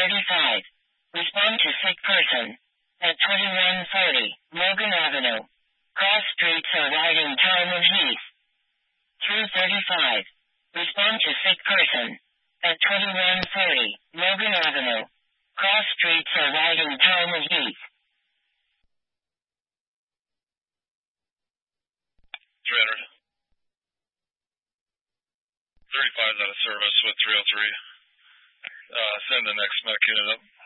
35. Respond to sick person. At 2140, Logan Avenue. Cross streets are wide in time of heath. 335. Respond to sick person. At 2140, Logan Avenue. Cross streets are wide in time of heath. 300. 35 is out of service with 303. Send the next mech unit up.